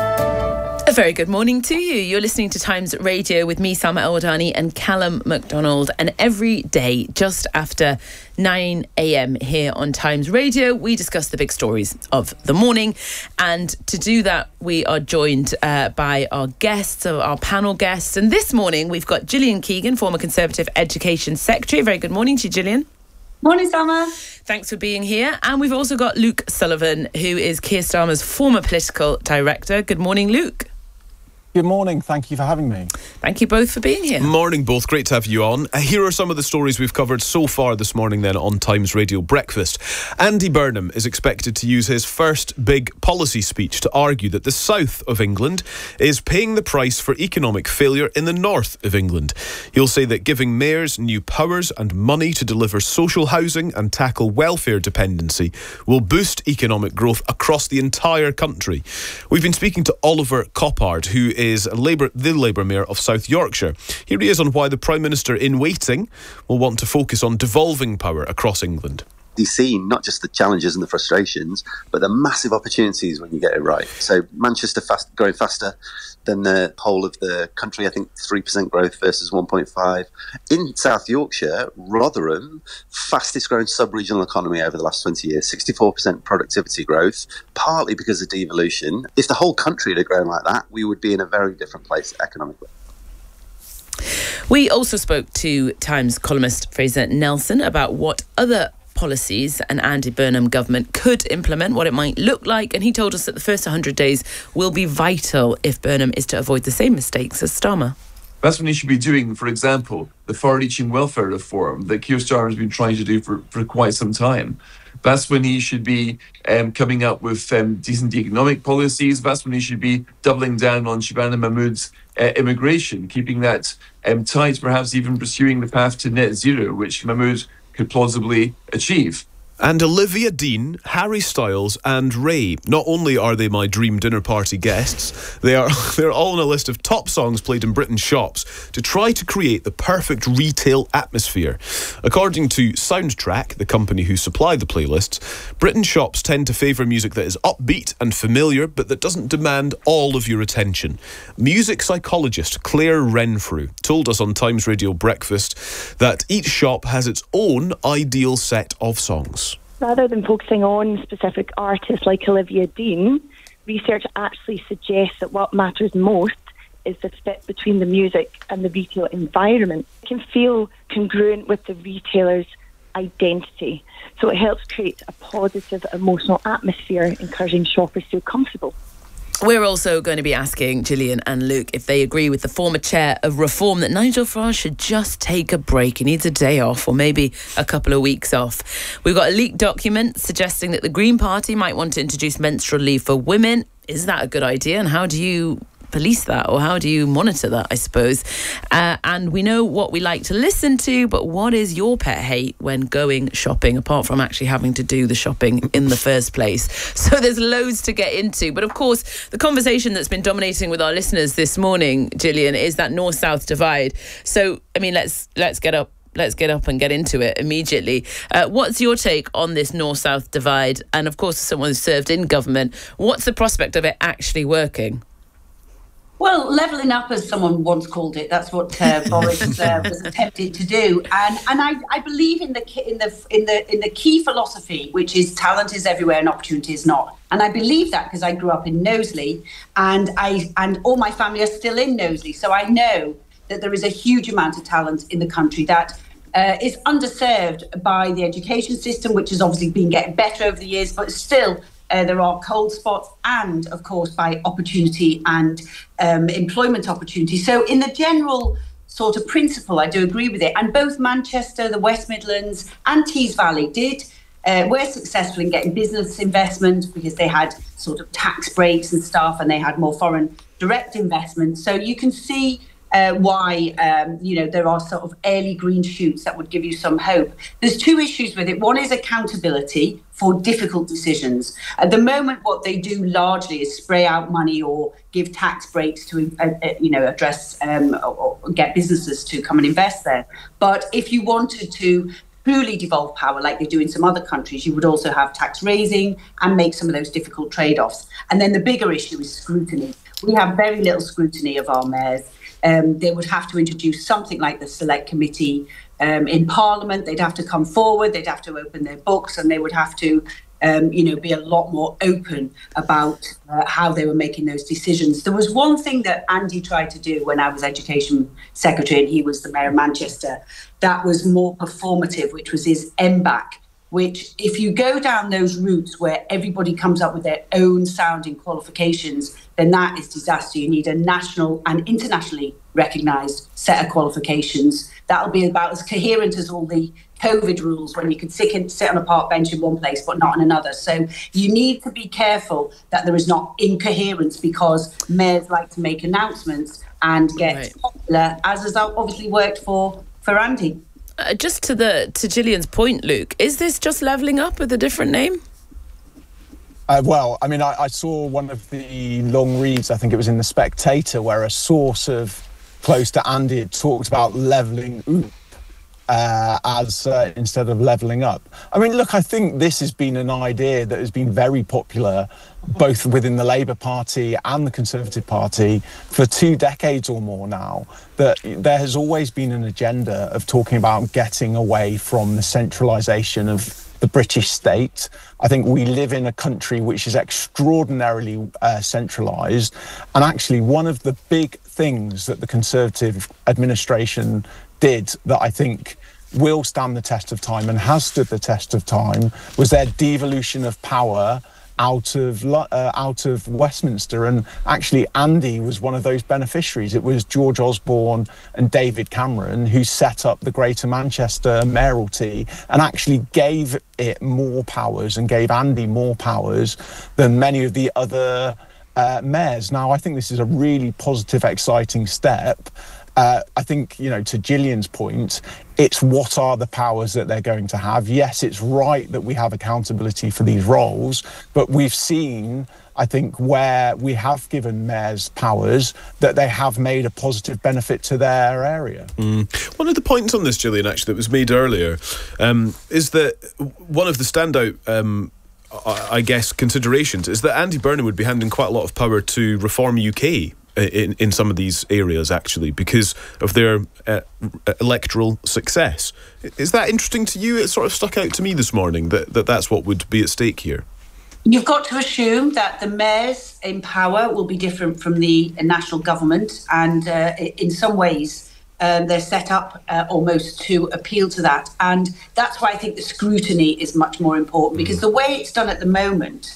A very good morning to you. You're listening to Times Radio with me, Salma Al-Wadani, and Callum MacDonald. And every day, just after nine a.m. here on Times Radio, we discuss the big stories of the morning. And to do that, we are joined uh, by our guests, our panel guests. And this morning, we've got Gillian Keegan, former Conservative Education Secretary. Very good morning to you, Gillian. Morning, Salma. Thanks for being here. And we've also got Luke Sullivan, who is Keir Starmer's former political director. Good morning, Luke. Good morning. Thank you for having me. Thank you both for being here. Morning, both. Great to have you on. Uh, here are some of the stories we've covered so far this morning then on Times Radio Breakfast. Andy Burnham is expected to use his first big policy speech to argue that the south of England is paying the price for economic failure in the north of England. He'll say that giving mayors new powers and money to deliver social housing and tackle welfare dependency will boost economic growth across the entire country. We've been speaking to Oliver Coppard, who is is Labour, the Labour Mayor of South Yorkshire. Here he is on why the Prime Minister in waiting will want to focus on devolving power across England. He's seen not just the challenges and the frustrations, but the massive opportunities when you get it right. So Manchester fast, growing faster than the whole of the country, I think three percent growth versus one point five. In South Yorkshire, Rotherham, fastest growing sub-regional economy over the last twenty years, sixty-four percent productivity growth, partly because of devolution. If the whole country had grown like that, we would be in a very different place economically. We also spoke to Times columnist Fraser Nelson about what other policies an Andy Burnham government could implement, what it might look like, and he told us that the first one hundred days will be vital if Burnham is to avoid the same mistakes as Starmer. That's when he should be doing, for example, the far-reaching welfare reform that Keir Starmer has been trying to do for, for quite some time. That's when he should be um, coming up with um, decent economic policies. That's when he should be doubling down on Shabana Mahmood's uh, immigration, keeping that um, tight, perhaps even pursuing the path to net zero, which Mahmood could plausibly achieve. And Olivia Dean, Harry Styles and Ray. Not only are they my dream dinner party guests, they are they're all on a list of top songs played in Britain's shops to try to create the perfect retail atmosphere. According to Soundtrack, the company who supply the playlists, Britain's shops tend to favour music that is upbeat and familiar, but that doesn't demand all of your attention. Music psychologist Claire Renfrew told us on Times Radio Breakfast that each shop has its own ideal set of songs. Rather than focusing on specific artists like Olivia Dean, research actually suggests that what matters most is the fit between the music and the retail environment. It can feel congruent with the retailer's identity, so it helps create a positive emotional atmosphere, encouraging shoppers to feel comfortable. We're also going to be asking Gillian and Luke if they agree with the former chair of Reform that Nigel Farage should just take a break. He needs a day off or maybe a couple of weeks off. We've got a leaked document suggesting that the Green Party might want to introduce menstrual leave for women. Is that a good idea? And how do you police that, or how do you monitor that, I suppose? Uh, and we know what we like to listen to, but what is your pet hate when going shopping, apart from actually having to do the shopping in the first place? So there's loads to get into. But of course, the conversation that's been dominating with our listeners this morning, Gillian, is that north-south divide. So, I mean, let's let's get up. Let's get up and get into it immediately. Uh, what's your take on this north-south divide? And of course, as someone who's served in government, what's the prospect of it actually working? Well, levelling up, as someone once called it, that's what uh, Boris uh, was attempted to do, and and I, I believe in the in the in the in the key philosophy, which is talent is everywhere and opportunity is not. And I believe that because I grew up in Knowsley, and I and all my family are still in Knowsley, so I know that there is a huge amount of talent in the country that uh, is underserved by the education system, which has obviously been getting better over the years, but still. Uh, there are cold spots and, of course, by opportunity and um, employment opportunity. So in the general sort of principle, I do agree with it. And both Manchester, the West Midlands and Tees Valley did uh, were successful in getting business investment because they had sort of tax breaks and stuff, and they had more foreign direct investment. So you can see Uh, why, um, you know, there are sort of early green shoots that would give you some hope. There's two issues with it. One is accountability for difficult decisions. At the moment, what they do largely is spray out money or give tax breaks to, uh, uh, you know, address um, or, or get businesses to come and invest there. But if you wanted to truly devolve power like they do in some other countries, you would also have tax raising and make some of those difficult trade-offs. And then the bigger issue is scrutiny. We have very little scrutiny of our mayors. Um, they would have to introduce something like the Select Committee um, in Parliament. They'd have to come forward, they'd have to open their books, and they would have to, um, you know, be a lot more open about uh, how they were making those decisions. There was one thing that Andy tried to do when I was Education Secretary and he was the Mayor of Manchester that was more performative, which was his M BAC, which if you go down those routes where everybody comes up with their own sounding qualifications, then that is disaster. You need a national and internationally recognised set of qualifications. That'll be about as coherent as all the COVID rules when you could sit, in, sit on a park bench in one place but not in another. So you need to be careful that there is not incoherence because mayors like to make announcements and get right. popular, as has obviously worked for, for Andy. Uh, just to the to Gillian's point, Luke, is this just levelling up with a different name? Uh, well, I mean, I, I saw one of the long reads, I think it was in The Spectator, where a source of close to Andy had talked about levelling up uh, as uh, instead of levelling up. I mean, look, I think this has been an idea that has been very popular both within the Labour Party and the Conservative Party for two decades or more now, that there has always been an agenda of talking about getting away from the centralisation of the British state. I think we live in a country which is extraordinarily uh, centralised. And actually, one of the big things that the Conservative administration did that I think will stand the test of time and has stood the test of time was their devolution of power out of uh, out of Westminster. And actually Andy was one of those beneficiaries. It was George Osborne and David Cameron who set up the Greater Manchester Mayoralty and actually gave it more powers and gave Andy more powers than many of the other uh, mayors. Now, I think this is a really positive, exciting step. Uh, I think, you know, to Gillian's point, it's what are the powers that they're going to have. Yes, it's right that we have accountability for these roles, but we've seen, I think, where we have given mayors powers, that they have made a positive benefit to their area. Mm. One of the points on this, Gillian, actually, that was made earlier, um, is that one of the standout um, I guess considerations is that Andy Burnham would be handing quite a lot of power to Reform U K in in some of these areas, actually, because of their uh, electoral success. Is that interesting to you? It sort of stuck out to me this morning that, that that's what would be at stake here. You've got to assume that the mayors in power will be different from the national government, and uh, in some ways um, they're set up uh, almost to appeal to that. And that's why I think the scrutiny is much more important, because the way it's done at the moment,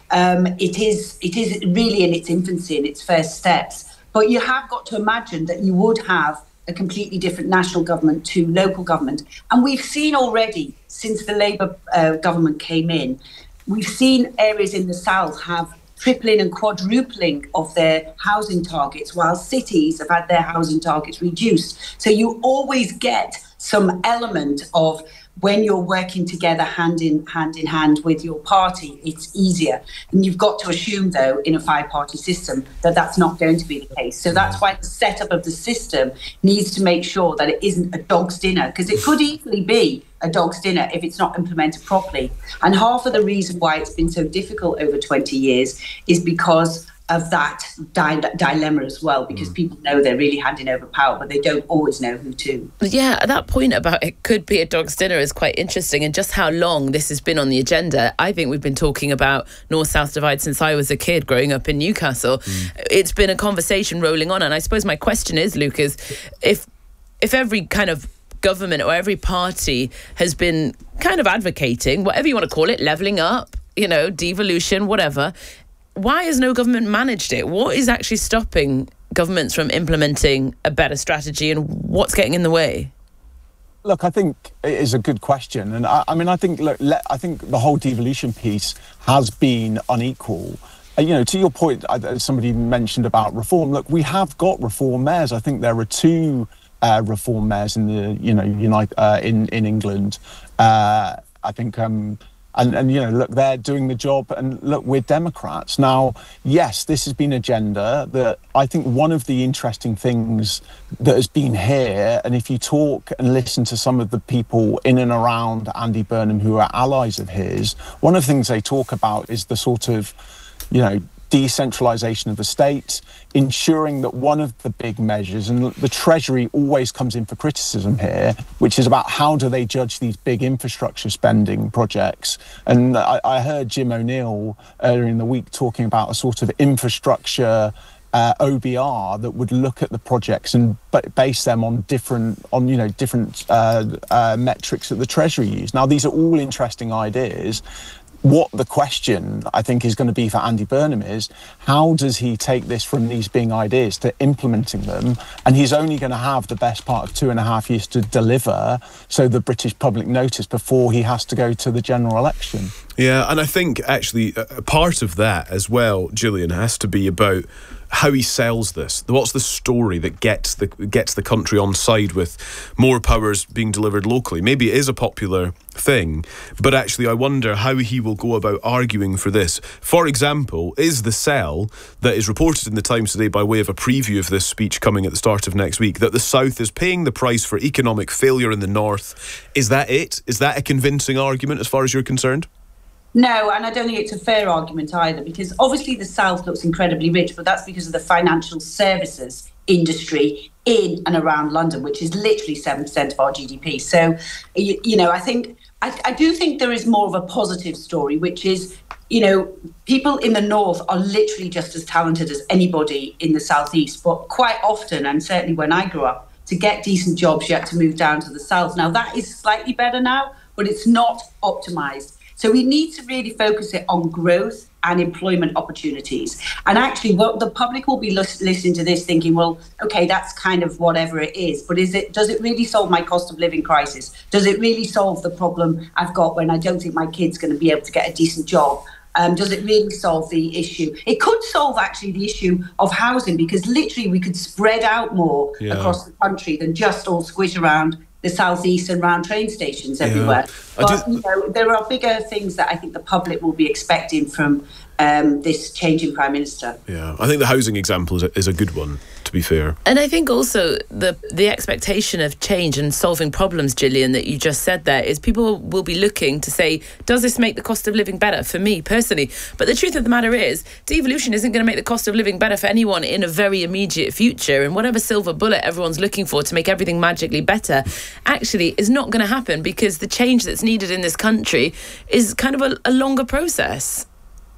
Um, it is it is really in its infancy, in its first steps. But you have got to imagine that you would have a completely different national government to local government. And we've seen already, since the Labour uh, government came in, we've seen areas in the south have tripling and quadrupling of their housing targets, while cities have had their housing targets reduced. So you always get some element of, when you're working together hand in hand in hand with your party, it's easier. And you've got to assume, though, in a five-party system, that that's not going to be the case. So that's why the setup of the system needs to make sure that it isn't a dog's dinner, because it could easily be a dog's dinner if it's not implemented properly. And half of the reason why it's been so difficult over twenty years is because of that di- dilemma as well, because mm. people know they're really handing over power, but they don't always know who to. Yeah, that point about it could be a dog's dinner is quite interesting, and just how long this has been on the agenda. I think we've been talking about North-South divide since I was a kid growing up in Newcastle. Mm. It's been a conversation rolling on, and I suppose my question is, Luke, is if if every kind of government or every party has been kind of advocating, whatever you want to call it, levelling up, you know, devolution, whatever, why has no government managed it? What is actually stopping governments from implementing a better strategy, and what's getting in the way? Look, I think it is a good question. And I, I mean, I think, look, le- I think the whole devolution piece has been unequal. Uh, you know, to your point, uh, somebody mentioned about reform. Look, we have got reform mayors. I think there are two uh, reform mayors in the, you know, United, uh, in, in England. Uh, I think... Um, And, and, you know, look, they're doing the job. And look, we're Democrats. Now, yes, this has been agenda that I think one of the interesting things that has been here, and if you talk and listen to some of the people in and around Andy Burnham who are allies of his, one of the things they talk about is the sort of, you know, decentralisation of the state, ensuring that one of the big measures, and the Treasury always comes in for criticism here, which is about how do they judge these big infrastructure spending projects. And I, I heard Jim O'Neill earlier in the week talking about a sort of infrastructure uh, O B R that would look at the projects and b- base them on different, on you know, different uh, uh, metrics that the Treasury use. Now, these are all interesting ideas. What the question, I think, is going to be for Andy Burnham is, how does he take this from these being ideas to implementing them? And he's only going to have the best part of two and a half years to deliver, so the British public notice, before he has to go to the general election. Yeah, and I think actually a part of that as well, Gillian, has to be about how he sells this. What's the story that gets the gets the country on side with more powers being delivered locally? Maybe it is a popular thing, but actually I wonder how he will go about arguing for this. For example, is the sell that is reported in the Times today by way of a preview of this speech coming at the start of next week, that the South is paying the price for economic failure in the North, is that it? Is that a convincing argument as far as you're concerned? No, and I don't think it's a fair argument either, because obviously the South looks incredibly rich, but that's because of the financial services industry in and around London, which is literally seven percent of our G D P. So, you, you know, I think, I, I do think there is more of a positive story, which is, you know, people in the North are literally just as talented as anybody in the Southeast, but quite often, and certainly when I grew up, to get decent jobs, you had to move down to the South. Now, that is slightly better now, but it's not optimised. So we need to really focus it on growth and employment opportunities. And actually, what the public will be listening to this thinking, well, okay, that's kind of whatever it is. But is it? Does it really solve my cost of living crisis? Does it really solve the problem I've got when I don't think my kid's going to be able to get a decent job? Um, does it really solve the issue? It could solve actually the issue of housing, because literally we could spread out more yeah. across the country than just all squish around the southeast and round train stations everywhere. Yeah. But you know, there are bigger things that I think the public will be expecting from um, this changing Prime Minister. Yeah, I think the housing example is a, is a good one, to be fair. And I think also the the expectation of change and solving problems, Gillian, that you just said there, is people will be looking to say, does this make the cost of living better for me personally? But the truth of the matter is, devolution isn't going to make the cost of living better for anyone in a very immediate future. And whatever silver bullet everyone's looking for to make everything magically better actually is not going to happen, because the change that's needed in this country is kind of a, a longer process.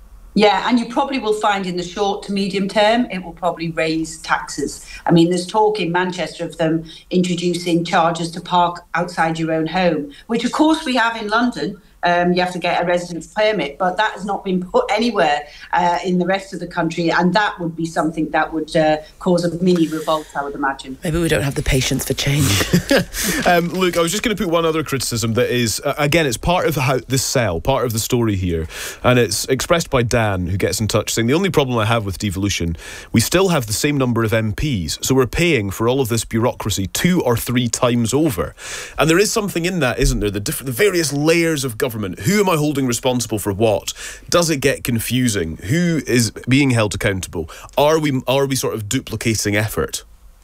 Yeah, and you probably will find in the short to medium term, it will probably raise taxes. I mean, there's talk in Manchester of them introducing charges to park outside your own home, which of course we have in London. um, you have to get a residence permit, but that has not been put anywhere uh, in the rest of the country, and that would be something that would uh, cause a mini revolt, I would imagine. Maybe we don't have the patience for change. um, look, I was just going to put one other criticism that is, uh, again, it's part of how this sell, part of the story here, and it's expressed by Dan, who gets in touch saying, the only problem I have with devolution, we still have the same number of M Ps, so we're paying for all of this bureaucracy two or three times over. And there is something in that, isn't there? The, diff- the various layers of government. Who am I holding responsible for what? Does it get confusing? Who is being held accountable? Are we are we sort of duplicating effort?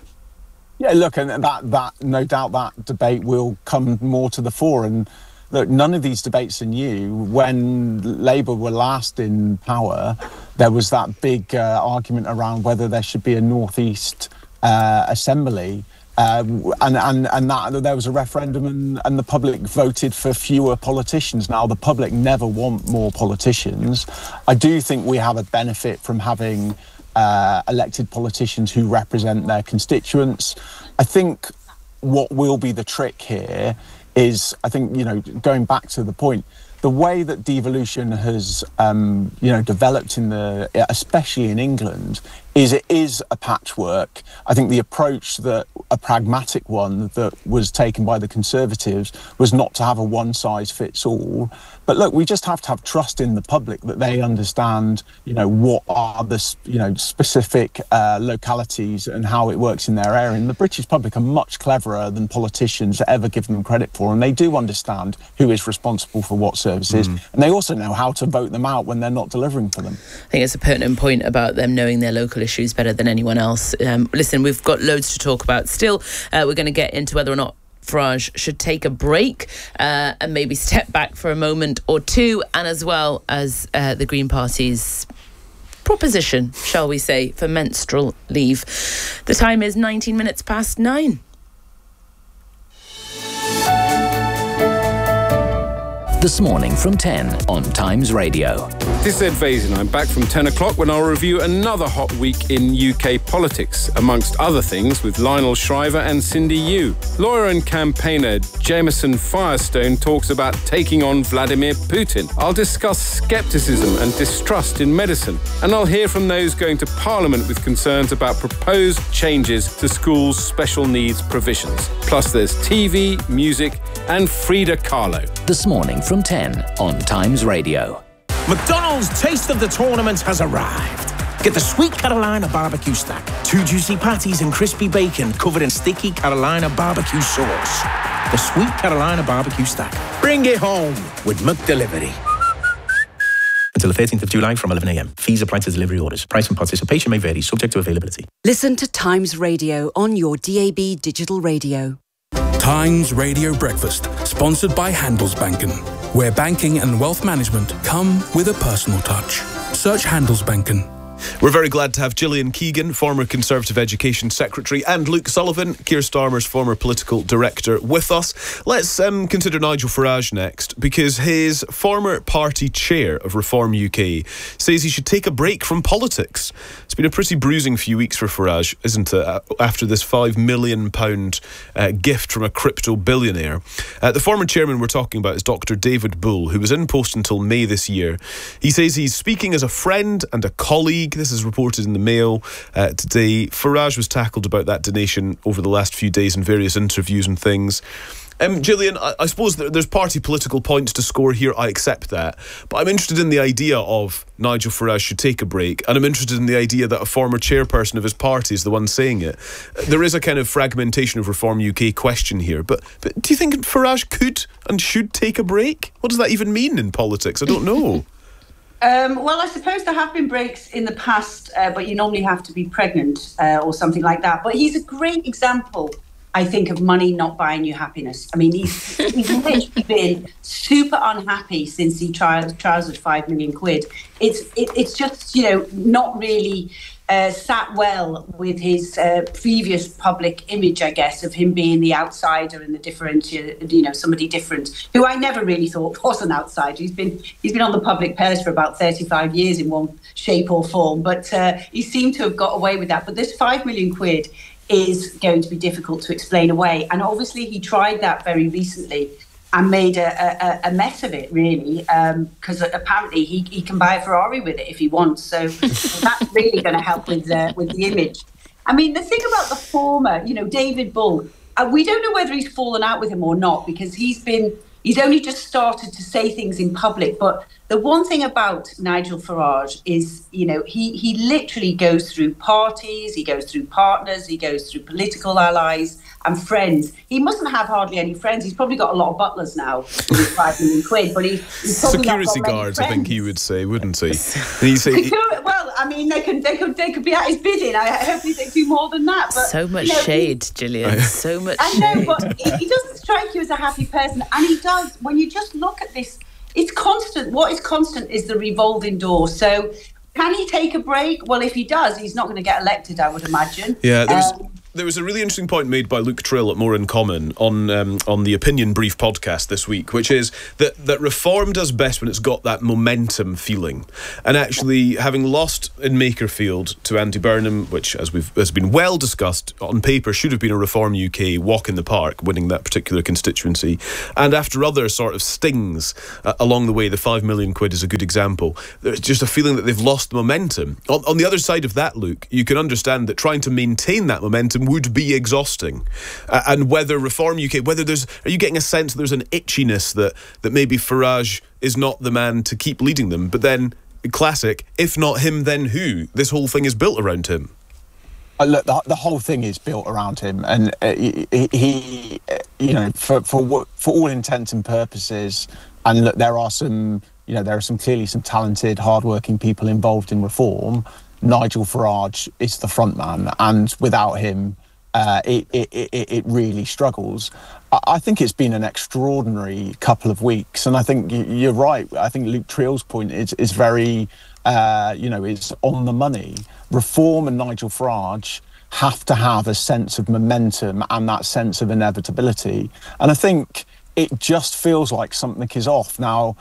Yeah, look, and that, that no doubt that debate will come more to the fore. And look, none of these debates are new. When Labour were last in power, there was that big uh, argument around whether there should be a North East uh, Assembly. Uh, and and and that there was a referendum, and, and the public voted for fewer politicians. Now, the public never want more politicians. I do think we have a benefit from having uh, elected politicians who represent their constituents. I think what will be the trick here is, I think, you know, going back to the point, the way that devolution has, um, you know, developed in the, especially in England, is it is a patchwork. I think the approach that a pragmatic one that was taken by the Conservatives was not to have a one-size-fits-all. But look, we just have to have trust in the public that they understand, you know, what are the, you know, specific uh, localities and how it works in their area. And the British public are much cleverer than politicians ever give them credit for, and they do understand who is responsible for what services, mm. and they also know how to vote them out when they're not delivering for them. I think it's a pertinent point about them knowing their local issues better than anyone else. Um, listen, we've got loads to talk about still. Uh, we're going to get into whether or not Farage should take a break uh, and maybe step back for a moment or two, and as well as uh, the Green Party's proposition, shall we say, for menstrual leave. The time is nineteen minutes past nine. This morning from ten on Times Radio. This is Ed Vaison. I'm back from ten o'clock when I'll review another hot week in U K politics, amongst other things with Lionel Shriver and Cindy Yu. Lawyer and campaigner Jameson Firestone talks about taking on Vladimir Putin. I'll discuss scepticism and distrust in medicine, and I'll hear from those going to Parliament with concerns about proposed changes to schools' special needs provisions. Plus there's T V, music and Frida Kahlo. This morning from ten on Times Radio. McDonald's Taste of the Tournament has arrived. Get the Sweet Carolina Barbecue Stack. Two juicy patties and crispy bacon covered in sticky Carolina barbecue sauce. The Sweet Carolina Barbecue Stack. Bring it home with McDelivery. Until the thirteenth of July from eleven a.m. Fees apply to delivery orders. Price and participation may vary, subject to availability. Listen to Times Radio on your D A B digital radio. Times Radio Breakfast, sponsored by Handelsbanken, where banking and wealth management come with a personal touch. Search Handelsbanken. We're very glad to have Gillian Keegan, former Conservative Education Secretary, and Luke Sullivan, Keir Starmer's former political director, with us. Let's um, consider Nigel Farage next, because his former party chair of Reform U K says he should take a break from politics. It's been a pretty bruising few weeks for Farage, isn't it, after this five million pounds uh, gift from a crypto billionaire. Uh, the former chairman we're talking about is Doctor David Bull, who was in post until May this year. He says he's speaking as a friend and a colleague. This is reported in the Mail uh, today. Farage was tackled about that donation over the last few days in various interviews and things. Um, Gillian, I, I suppose there's party political points to score here. I accept that. But I'm interested in the idea of Nigel Farage should take a break. And I'm interested in the idea that a former chairperson of his party is the one saying it. There is a kind of fragmentation of Reform U K question here. But, but do you think Farage could and should take a break? What does that even mean in politics? I don't know. Um, well, I suppose there have been breaks in the past, uh, but you normally have to be pregnant uh, or something like that. But he's a great example, I think, of money not buying you happiness. I mean, he's, he's literally been super unhappy since he tri- trousered five million quid. It's it, it's just, you know, not really uh, sat well with his uh, previous public image, I guess, of him being the outsider and the different, you know, somebody different, who I never really thought was an outsider. He's been he's been on the public purse for about thirty-five years in one shape or form, but uh, he seemed to have got away with that. But this five million quid is going to be difficult to explain away. And obviously he tried that very recently and made a, a, a mess of it, really, because um, apparently he, he can buy a Ferrari with it if he wants. So that's really going to help with uh, with the image. I mean, the thing about the former, you know, David Bull, uh, we don't know whether he's fallen out with him or not, because he's been he's only just started to say things in public. But the one thing about Nigel Farage is, you know, he he literally goes through parties, he goes through partners, he goes through political allies and friends. He mustn't have hardly any friends. He's probably got a lot of butlers now with five million quid, but he, he's probably security not got guards, many I think he would say, wouldn't he? And he say, Secure, well, I mean, they could they could they could be at his bidding. I hope they do more than that. But so much you know, shade, he, Gillian. So much. I know, shade. but he, he doesn't strike you as a happy person, and he does. When you just look at this, it's constant. What is constant is the revolving door. So, can he take a break? Well, if he does, he's not going to get elected, I would imagine. Yeah, there was, um, there was a really interesting point made by Luke Trill at More in Common on um, on the Opinion Brief podcast this week, which is that, that reform does best when it's got that momentum feeling. And actually, having lost in Makerfield to Andy Burnham, which, as we've has been well discussed, on paper should have been a Reform U K walk in the park, winning that particular constituency. And after other sort of stings uh, along the way, the five million quid is a good example. There's just a feeling that they've lost momentum. On, on the other side of that, Luke, you can understand that trying to maintain that momentum would be exhausting. Uh, and whether Reform U K, whether there's, are you getting a sense that there's an itchiness that, that maybe Farage is not the man to keep leading them? But then, classic, if not him, then who? This whole thing is built around him. Uh, look, the, the whole thing is built around him, and uh, he, he, you know, for for for all intents and purposes. And look, there are some, you know, there are some clearly some talented, hardworking people involved in reform. Nigel Farage is the front man, and without him, uh, it, it, it, it really struggles. I, I think it's been an extraordinary couple of weeks, and I think you're right. I think Luke Trill's point is is very, uh, you know, is on the money. Reform and Nigel Farage have to have a sense of momentum and that sense of inevitability, and I think it just feels like something is off now.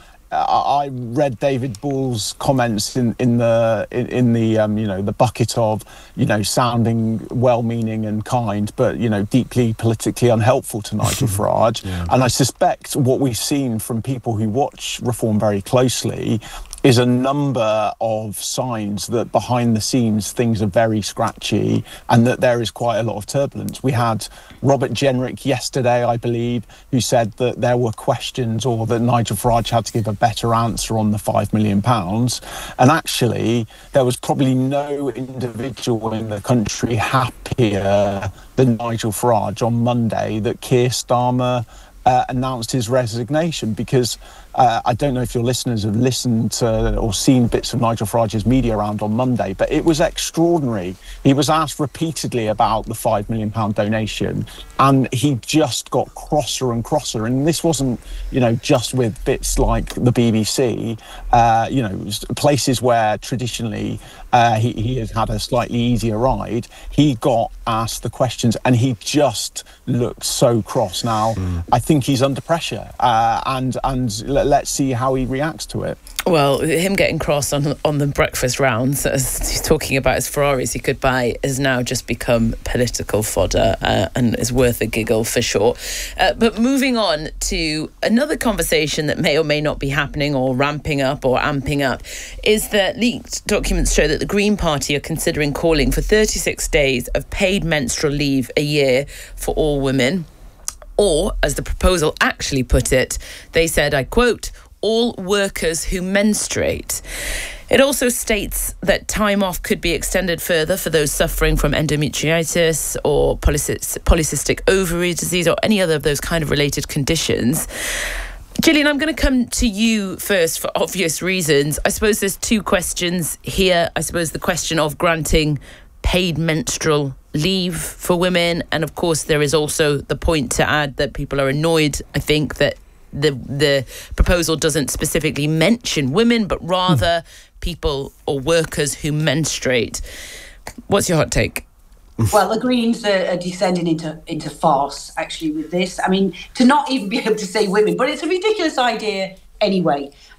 I read David Bull's comments in, in the in, in the um, you know the bucket of you know sounding well-meaning and kind, but you know deeply politically unhelpful to Nigel Farage. Yeah. And I suspect what we've seen from people who watch Reform very closely is a number of signs that behind the scenes things are very scratchy and that there is quite a lot of turbulence. We had Robert Jenrick yesterday, I believe, who said that there were questions or that Nigel Farage had to give a better answer on the five million pounds. And actually, there was probably no individual in the country happier than Nigel Farage on Monday that Keir Starmer uh, announced his resignation, because Uh, I don't know if your listeners have listened to or seen bits of Nigel Farage's media round on Monday, but it was extraordinary. He was asked repeatedly about the five million pounds donation, and he just got crosser and crosser. And this wasn't, you know, just with bits like the B B C, uh, you know, places where traditionally uh, he, he has had a slightly easier ride. He got asked the questions and he just looked so cross. Now, mm. I think he's under pressure, uh, and and let's see how he reacts to it. Well, him getting cross on on the breakfast rounds, as he's talking about his Ferraris he could buy, has now just become political fodder uh, and is worth a giggle for sure. Uh, but moving on to another conversation that may or may not be happening or ramping up or amping up is that leaked documents show that the Green Party are considering calling for thirty-six days of paid menstrual leave a year for all women. Or, as the proposal actually put it, they said, I quote, all workers who menstruate. It also states that time off could be extended further for those suffering from endometriosis or polycystic ovary disease or any other of those kind of related conditions. Gillian, I'm going to come to you first for obvious reasons. I suppose there's two questions here. I suppose the question of granting paid menstrual leave for women, and of course there is also the point to add that people are annoyed, I think, that the the proposal doesn't specifically mention women, but rather mm. people or workers who menstruate. What's your hot take? Well, the Greens are, are descending into, into farce, actually, with this. I mean, to not even be able to say women, but it's a ridiculous idea anyway.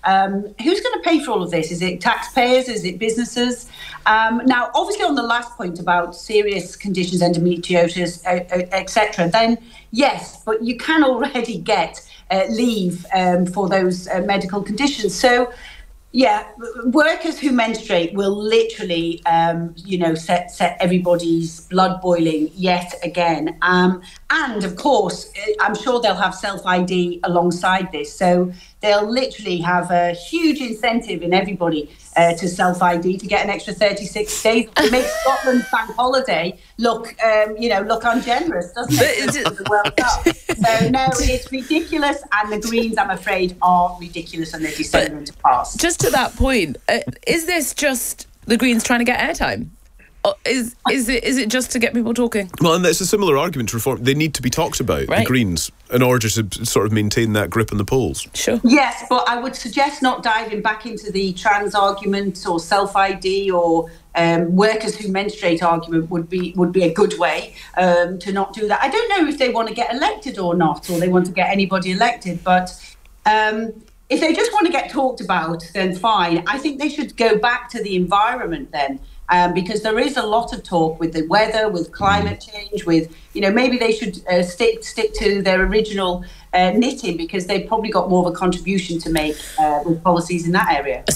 Um, who's going to pay for all of this? Is it taxpayers? Is it businesses? Um, now, obviously, on the last point about serious conditions, endometriosis, et cetera, then yes, but you can already get uh, leave um, for those uh, medical conditions. So, yeah, workers who menstruate will literally, um, you know, set set everybody's blood boiling yet again. Um, and of course, I'm sure they'll have self-I D alongside this. So they'll literally have a huge incentive in everybody uh, to self-I D to get an extra thirty-six days. It makes Scotland's bank holiday look, um, you know, look ungenerous, doesn't it? For the World Cup. So no, it's ridiculous, and the Greens, I'm afraid, are ridiculous, and they're determined to pass. Just to that point, uh, is this just the Greens trying to get airtime? Or is is it is it just to get people talking? Well, and it's a similar argument to reform. They need to be talked about, right. the Greens, in order to sort of maintain that grip in the polls. Sure. Yes, but I would suggest not diving back into the trans argument or self-I D or um, workers who menstruate argument would be would be a good way um, to not do that. I don't know if they want to get elected or not, or they want to get anybody elected, but um, if they just want to get talked about, then fine. I think they should go back to the environment then. Um, because there is a lot of talk with the weather, with climate change, with, you know, maybe they should uh, stick stick to their original uh, knitting, because they've probably got more of a contribution to make uh, with policies in that area.